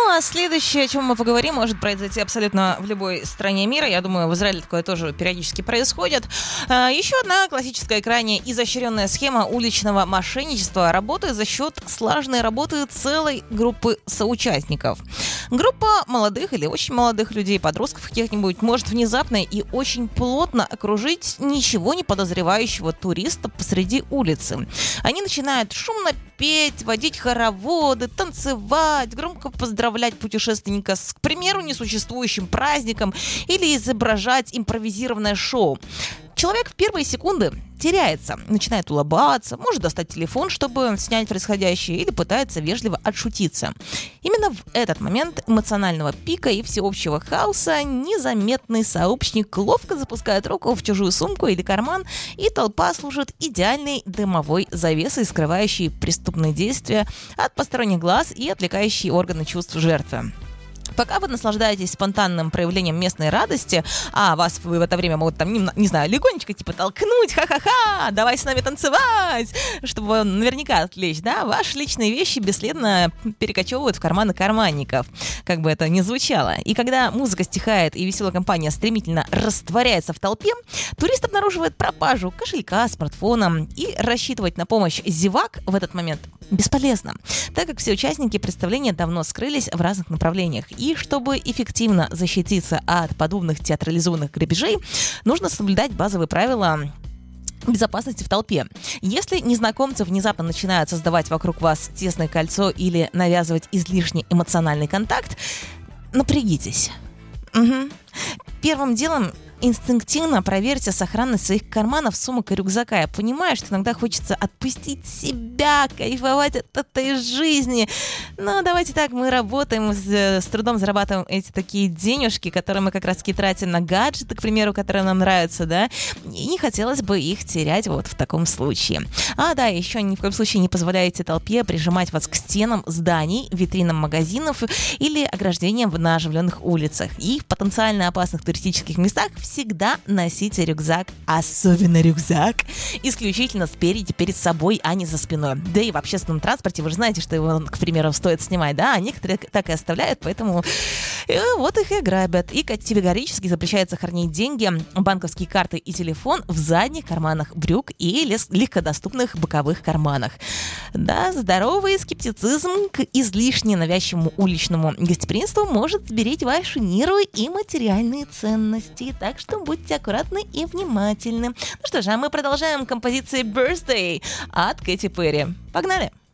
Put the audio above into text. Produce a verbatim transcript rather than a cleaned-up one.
Ну, а следующее, о чем мы поговорим, может произойти абсолютно в любой стране мира. Я думаю, в Израиле такое тоже периодически происходит. Еще одна классическая, крайне изощренная схема уличного мошенничества работает за счет слаженной работы целой группы соучастников. Группа молодых или очень молодых людей, подростков каких-нибудь, может внезапно и очень плотно окружить ничего не подозревающего туриста посреди улицы. Они начинают шумно петь, водить хороводы, танцевать, громко поздравлять путешественника с, к примеру, несуществующим праздником или изображать импровизированное шоу. Человек в первые секунды теряется, начинает улыбаться, может достать телефон, чтобы снять происходящее, или пытается вежливо отшутиться. Именно в этот момент эмоционального пика и всеобщего хаоса незаметный сообщник ловко запускает руку в чужую сумку или карман, и толпа служит идеальной дымовой завесой, скрывающей преступные действия от посторонних глаз и отвлекающей органы чувств жертвы. Пока вы наслаждаетесь спонтанным проявлением местной радости, а вас в это время могут там, не, не знаю, легонечко типа толкнуть, ха-ха-ха, давай с нами танцевать, чтобы наверняка отвлечь, да, ваши личные вещи бесследно перекочевывают в карманы карманников, как бы это ни звучало. И когда музыка стихает и веселая компания стремительно растворяется в толпе, турист обнаруживает пропажу кошелька, смартфона, и рассчитывать на помощь зевак в этот момент бесполезно, так как все участники представления давно скрылись в разных направлениях. И чтобы эффективно защититься от подобных театрализованных грабежей, нужно соблюдать базовые правила безопасности в толпе. Если незнакомцы внезапно начинают создавать вокруг вас тесное кольцо или навязывать излишне эмоциональный контакт, напрягитесь. Угу. Первым делом инстинктивно проверьте сохранность своих карманов, сумок и рюкзака. Я понимаю, что иногда хочется отпустить себя, кайфовать от этой жизни. Но давайте так, мы работаем, с, с трудом зарабатываем эти такие денежки, которые мы как раз-таки тратим на гаджеты, к примеру, которые нам нравятся, да, и не хотелось бы их терять вот в таком случае. А, да, еще ни в коем случае не позволяйте толпе прижимать вас к стенам зданий, витринам магазинов или ограждениям на оживленных улицах. И в потенциально опасных туристических местах всегда носите рюкзак, особенно рюкзак, исключительно спереди, перед собой, а не за спиной. Да и в общественном транспорте вы же знаете, что его, к примеру, стоит снимать, да, а некоторые так и оставляют, поэтому э, вот их и грабят. И категорически запрещается хранить деньги, банковские карты и телефон в задних карманах брюк и легкодоступных боковых карманах. Да, здоровый скептицизм к излишне навязчивому уличному гостеприимству может сберечь ваши нервы и материальные ценности. Так что будьте аккуратны и внимательны. Ну что же, а мы продолжаем композицией Birthday от Кэти Перри. Погнали!